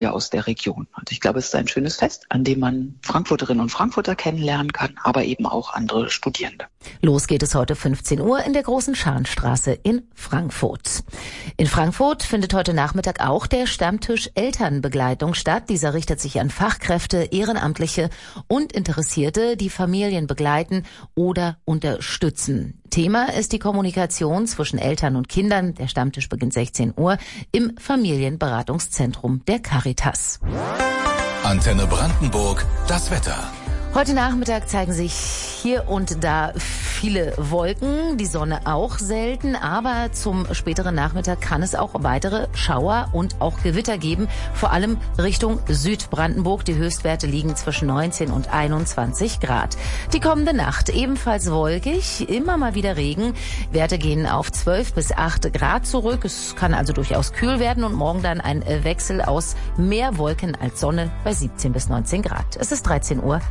hier aus der Region. Also ich glaube, es ist ein schönes Fest, an dem man Frankfurterinnen und Frankfurter kennenlernen kann, aber eben auch andere Studierende. Los geht es heute 15 Uhr in der Großen Scharnstraße in Frankfurt. In Frankfurt findet heute Nachmittag auch der Stammtisch Elternbegleitung statt. Dieser richtet sich an Fachkräfte, Ehrenamtliche und Interessierte, die Familien begleiten oder unterstützen. Thema ist die Kommunikation zwischen Eltern und Kindern. Der Stammtisch beginnt 16 Uhr im Familienberatungszentrum der Caritas. Antenne Brandenburg, das Wetter. Heute Nachmittag zeigen sich hier und da viele Wolken, die Sonne auch selten, aber zum späteren Nachmittag kann es auch weitere Schauer und auch Gewitter geben, vor allem Richtung Südbrandenburg. Die Höchstwerte liegen zwischen 19 und 21 Grad. Die kommende Nacht ebenfalls wolkig, immer mal wieder Regen. Werte gehen auf 12 bis 8 Grad zurück. Es kann also durchaus kühl werden und morgen dann ein Wechsel aus mehr Wolken als Sonne bei 17 bis 19 Grad. Es ist 13:33 Uhr.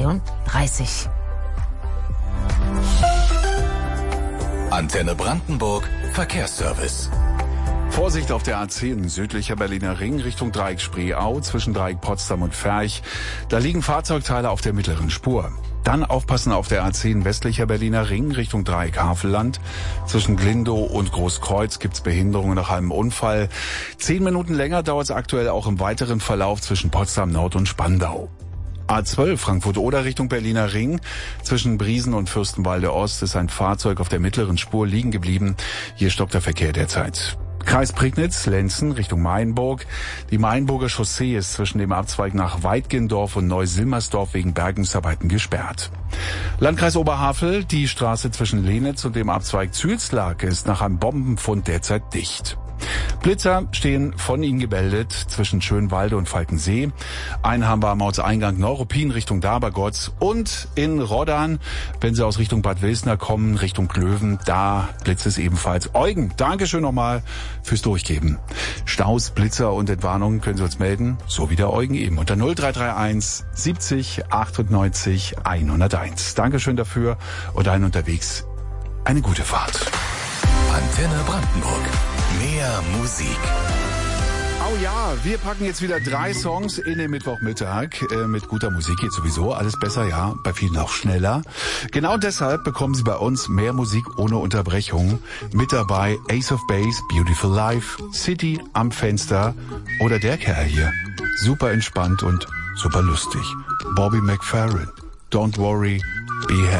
Antenne Brandenburg, Verkehrsservice. Vorsicht auf der A10, südlicher Berliner Ring, Richtung Dreieck Spreeau, zwischen Dreieck Potsdam und Ferch. Da liegen Fahrzeugteile auf der mittleren Spur. Dann aufpassen auf der A10, westlicher Berliner Ring, Richtung Dreieck Havelland. Zwischen Glindow und Großkreuz gibt's Behinderungen nach einem Unfall. 10 Minuten länger dauert es aktuell auch im weiteren Verlauf zwischen Potsdam Nord und Spandau. A12 Frankfurt-Oder Richtung Berliner Ring. Zwischen Briesen und Fürstenwalde Ost ist ein Fahrzeug auf der mittleren Spur liegen geblieben. Hier stockt der Verkehr derzeit. Kreis Prignitz, Lenzen Richtung Mainburg. Die Mainburger Chaussee ist zwischen dem Abzweig nach Weitgendorf und Neusilmersdorf wegen Bergungsarbeiten gesperrt. Landkreis Oberhavel, die Straße zwischen Lenitz und dem Abzweig Zülzlake ist nach einem Bombenfund derzeit dicht. Blitzer stehen von ihnen gemeldet zwischen Schönwalde und Falkensee. Einen haben wir am Ortseingang Neuruppin Richtung Dabergotz und in Roddern, wenn Sie aus Richtung Bad Wilsner kommen, Richtung Klöven, da blitzt es ebenfalls. Eugen, Dankeschön nochmal fürs Durchgeben. Staus, Blitzer und Entwarnungen können Sie uns melden, so wie der Eugen eben, unter 0331 70 98 101. Dankeschön dafür und allen unterwegs eine gute Fahrt. Antenne Brandenburg. Mehr Musik. Oh ja, wir packen jetzt wieder 3 Songs in den Mittwochmittag. Mit guter Musik geht sowieso alles besser, ja, bei vielen auch schneller. Genau deshalb bekommen Sie bei uns mehr Musik ohne Unterbrechung. Mit dabei Ace of Base, Beautiful Life, City am Fenster oder der Kerl hier. Super entspannt und super lustig. Bobby McFerrin, Don't Worry, Be Happy.